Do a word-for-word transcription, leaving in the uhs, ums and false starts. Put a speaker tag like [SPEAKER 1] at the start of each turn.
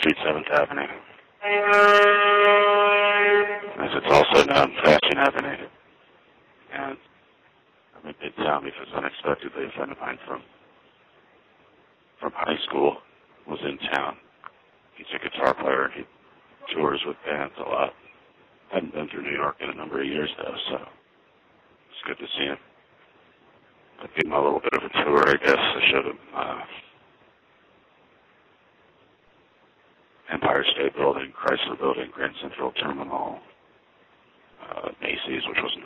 [SPEAKER 1] Street, seventh Avenue. As it's also known, Fashion Avenue. And I'm in Midtown because unexpectedly a friend of mine from from high school was in town. He's a guitar player and he tours with bands a lot. Hadn't been through New York in a number of years though, so it's good to see him. I gave him a little bit of a tour, I guess. I showed him uh, Empire State Building, Chrysler Building, Grand Central Terminal, uh, Macy's, which wasn't